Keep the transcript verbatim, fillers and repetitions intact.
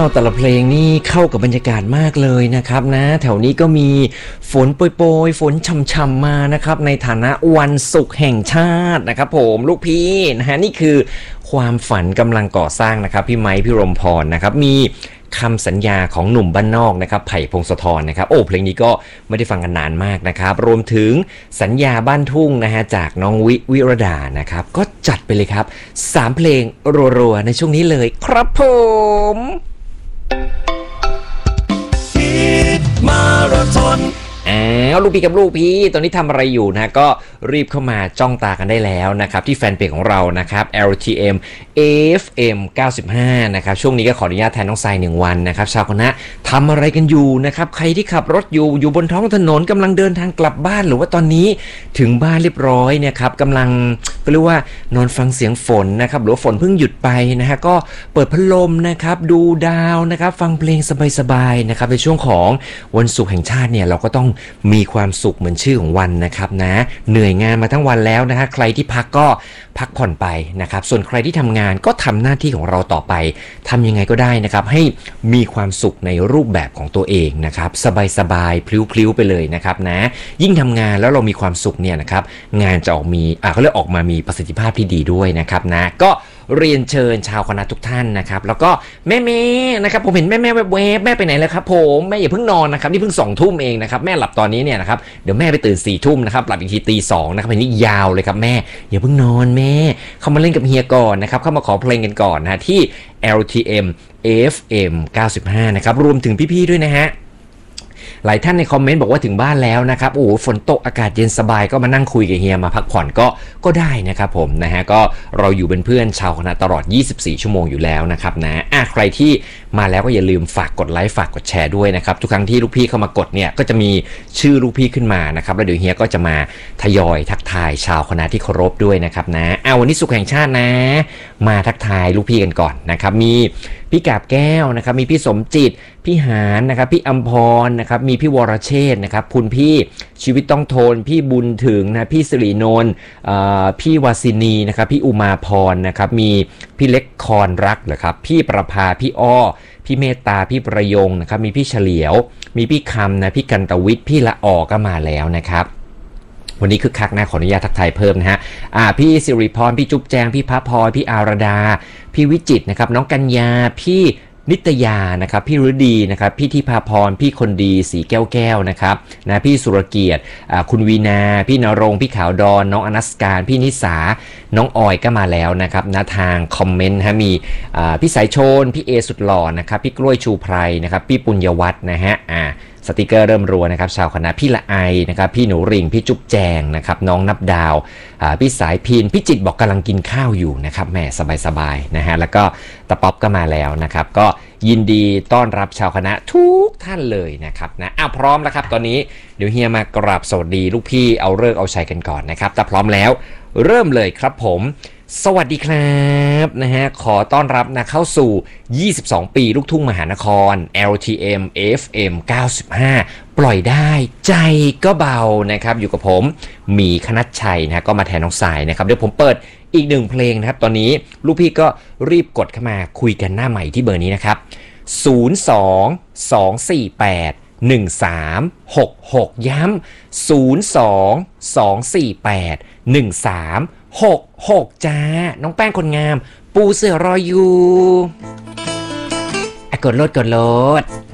แต่ละเพลงนี่เข้ากับบรรยากาศมากเลยนะครับนะแถวนี้ก็มีฝนโปรยๆฝนช่ำๆมานะครับในฐานะวันศุกร์แห่งชาตินะครับผมลูกพี่นะฮะนี่คือความฝันกำลังก่อสร้างนะครับพี่ไม้พี่รมพรนะครับมีคำสัญญาของหนุ่มบ้านนอกนะครับไผ่พงศธรนะครับโอ้เพลงนี้ก็ไม่ได้ฟังกันนานมากนะครับรวมถึงสัญญาบ้านทุ่งนะฮะจากน้องวิวิรดานะครับก็จัดไปเลยครับสามเพลงรัวๆในช่วงนี้เลยครับผมฮิตมาราธอนอ้าวลูกพี่กับลูกพี่ตอนนี้ทำอะไรอยู่นะก็รีบเข้ามาจ้องตากันได้แล้วนะครับที่แฟนเพจของเรานะครับ แอล ที เอ็ม เอ เอฟ เอ็ม เก้าสิบห้านะครับช่วงนี้ก็ขออนุญาตแทนน้องทรายหนึ่งวันนะครับชาวคณะทำอะไรกันอยู่นะครับใครที่ขับรถอยู่อยู่บนท้องถนนกำลังเดินทางกลับบ้านหรือว่าตอนนี้ถึงบ้านเรียบร้อยเนี่ยครับกำลังก็เรียกว่านอนฟังเสียงฝนนะครับหรือฝนเพิ่งหยุดไปนะฮะก็เปิดพัดลมนะครับดูดาวนะครับฟังเพลงสบายๆนะครับในช่วงของวันศุกร์แห่งชาติเนี่ยเราก็ต้องมีความสุขเหมือนชื่อของวันนะครับนะเหนื่อยงานมาทั้งวันแล้วนะฮะใครที่พักก็พักผ่อนไปนะครับส่วนใครที่ทำงานก็ทำหน้าที่ของเราต่อไปทำยังไงก็ได้นะครับให้มีความสุขในรูปแบบของตัวเองนะครับสบายๆพลิ้วๆไปเลยนะครับนะยิ่งทำงานแล้วเรามีความสุขเนี่ยนะครับงานจะออกมีอ่ะเขาเรียกออกมามีประสิทธิภาพที่ดีด้วยนะครับนะก็เรียนเชิญชาวคณะทุกท่านนะครับแล้วก็แม่แม่นะครับผมเห็นแม่แม่แวบๆแม่ไปไหนแล้วครับผมแม่อย่าเพิ่งนอนนะครับนี่เพิ่งสองทุ่มเองนะครับแม่หลับตอนนี้เนี่ยนะครับเดี๋ยวแม่ไปตื่นสี่ทุ่มนะครับหลับอีกทีตีสองนะครับอันนี้ยาวเลยครับแม่อย่าเพิ่งนอนแม่เข้ามาเล่นกับเฮียก่อนนะครับเข้ามาขอเพลงกันก่อนนะที่ แอล ที เอ็ม เอ เอฟ เอ็ม เก้าสิบห้านะครับรวมถึงพี่ๆด้วยนะฮะหลายท่านในคอมเมนต์บอกว่าถึงบ้านแล้วนะครับโอ้โหฝนตกอากาศเย็นสบายก็มานั่งคุยกับเฮียมาพักผ่อนก็ก็ได้นะครับผมนะฮะก็เราอยู่เป็นเพื่อนชาวคณะตลอดยี่สิบสี่ชั่วโมงอยู่แล้วนะครับนะอ่ะใครที่มาแล้วก็อย่าลืมฝากกดไลค์ฝากกดแชร์ด้วยนะครับทุกครั้งที่ลูกพี่เข้ามากดเนี่ยก็จะมีชื่อลูกพี่ขึ้นมานะครับแล้วเดี๋ยวเฮียก็จะมาทยอยทักทายชาวคณะที่เคารพด้วยนะครับนะอ่ะวันนี้ศุกร์แห่งชาตินะมาทักทายลูกพี่กันก่อนนะครับมีพี่กาบแก้วนะครับมีพี่สมจิตพี่หานนะครับพี่อัมพรนะครับมีพี่วรเชษฐ์นะครับคุณพี่ชีวิตต้องทนพี่บุญถึงนะพี่สิริโนนพี่วาสินีนะครับพี่อุมาพรนะครับมีพี่เล็กคอนรักเหรอครับพี่ประภาพี่อ้อพี่เมตตาพี่ประยงนะครับมีพี่เฉลียวมีพี่คำนะพี่กันตวิทย์พี่ละออก็มาแล้วนะครับวันนี้คึกคักนะขออนุญาตทักทายเพิ่มนะฮะอ่าพี่สิริพรพี่จุ๊บแจงพี่พระพรพี่อารดาพี่วิจิตรนะครับน้องกัญญาพี่นิตยานะครับพี่ฤดีนะครับพี่ทิพาพรพี่คนดีสีแก้วแก้วนะครับนะพี่สุรเกียรติคุณวีนาพี่นรงค์พี่ขาวดอนน้องอนัสการพี่นิสาน้องออยก็มาแล้วนะครับนะทางคอมเมนต์ฮะมีพี่สายชนพี่เอสุดหล่อนะครับพี่กล้วยชูไพรนะครับพี่ปุญญวัฒน์นะฮะอ่าสติกเกอร์เริ่มรัวนะครับชาวคณะพี่ละไอนะครับพี่หนูริงพี่จุ๊บแจงนะครับน้องนับดาวพี่สายพินพี่จิตบอกกำลังกินข้าวอยู่นะครับแหมสบายๆนะฮะแล้วก็ตะป๊อปก็มาแล้วนะครับก็ยินดีต้อนรับชาวคณะทุกท่านเลยนะครับนะอ้าวพร้อมแล้วครับตอนนี้เดี๋ยวเฮียมากราบสวัสดีลูกพี่เอาเลิกเอาชัยกันก่อนนะครับถ้าพร้อมแล้วเริ่มเลยครับผมสวัสดีครับนะฮะขอต้อนรับนะเข้าสู่ยี่สิบสองปีลูกทุ่งมหานคร แอล ที เอ็ม เอ เอฟ เอ็ม เก้าสิบห้าปล่อยได้ใจก็เบานะครับอยู่กับผมหมีคณัชชัยนะก็มาแทนน้องสายนะครับเดี๋ยวผมเปิดอีกหนึ่งเพลงนะครับตอนนี้ลูกพี่ก็รีบกดเข้ามาคุยกันหน้าใหม่ที่เบอร์นี้นะครับศูนย์ สอง สอง สี่ แปด หนึ่ง สาม หก หกย้ำศูนย์ สอง สอง สี่ แปด หนึ่ง สาม หก หกจ้าน้องแป้งคนงามปูเสือรออยู่อ่ะกดโลดกดโลด